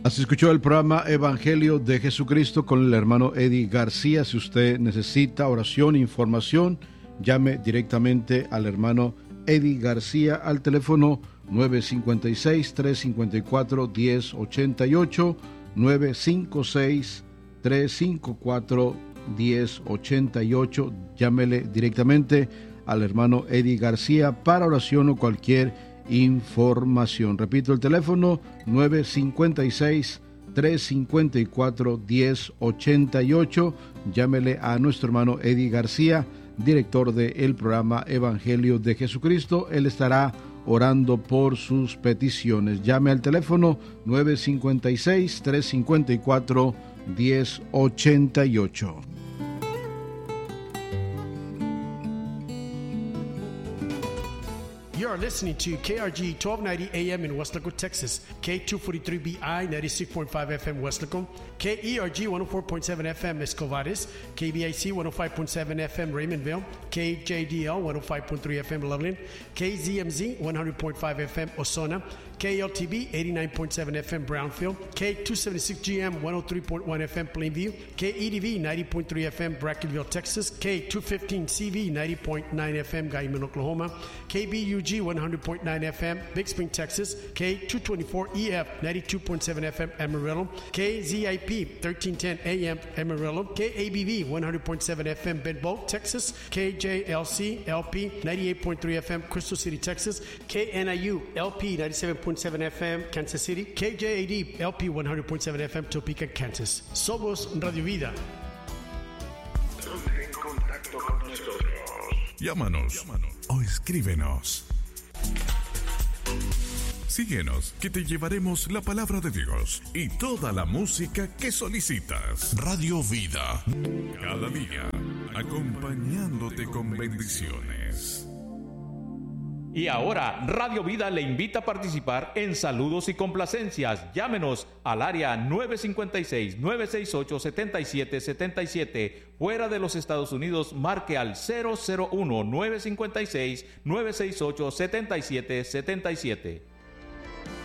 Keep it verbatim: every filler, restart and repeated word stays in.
Así escuchó el programa Evangelio de Jesucristo con el hermano Eddie García. Si usted necesita oración, información, llame directamente al hermano Eddie García al teléfono nueve cinco seis, tres cinco cuatro, uno cero ocho ocho, nueve cinco seis, tres cinco cuatro, uno cero ocho ocho. Llámele directamente al hermano Eddie García para oración o cualquier información. Repito el teléfono nueve cinco seis, tres cinco cuatro, uno cero ocho ocho. Llámele a nuestro hermano Eddie García, director del programa Evangelio de Jesucristo. Él estará orando por sus peticiones. Llame al teléfono nueve cinco seis, tres cinco cuatro, uno cero ocho ocho. You are listening to K R G twelve ninety A M in Weslaco, Texas, K two forty-three B I ninety-six point five F M Weslaco, K E R G one oh four point seven F M Escovares, K B I C one oh five point seven F M Raymondville, K J D L one oh five point three F M Loveland, K Z M Z one hundred point five F M Osona, K L T B eighty-nine point seven F M Brownfield, K two seventy-six G M one oh three point one F M Plainview, K E D V ninety point three F M Brackenville, Texas, K two fifteen C V ninety point nine F M Guyman, Oklahoma, K B U G one hundred point nine F M Big Spring, Texas, K two twenty-four E F ninety-two point seven F M Amarillo, K Z I P thirteen ten A M Amarillo, K A B V one hundred point seven F M Bedboe, Texas, K J L C L P ninety-eight point three F M Crystal City, Texas, K N I U L P ninety-seven point seven F M Kansas City, K J A D L P one hundred point seven F M Topeka, Kansas. Somos Radio Vida. Ponte en contacto con nosotros. Llámanos, Llámanos o escríbenos. Síguenos, que te llevaremos la palabra de Dios y toda la música que solicitas. Radio Vida, cada día, acompañándote con bendiciones. Y ahora, Radio Vida le invita a participar en saludos y complacencias. Llámenos al área nueve cinco seis, nueve seis ocho, siete siete siete siete. Fuera de los Estados Unidos, marque al cero cero uno, nueve cinco seis, nueve seis ocho, siete siete siete siete.